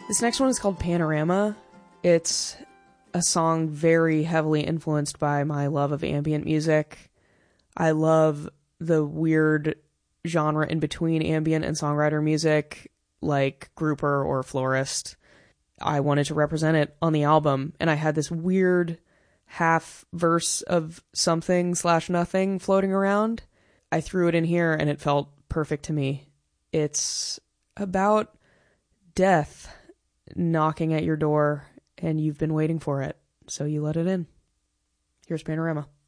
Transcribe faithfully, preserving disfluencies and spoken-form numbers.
This next one is called Panorama. It's a song very heavily influenced by my love of ambient music. I love the weird genre in between ambient and songwriter music, like grouper or florist. I wanted to represent it on the album, and I had this weird half verse of something slash nothing floating around. I threw it in here, and it felt perfect to me. It's about death knocking at your door, and you've been waiting for it, so you let it in. Here's Panorama.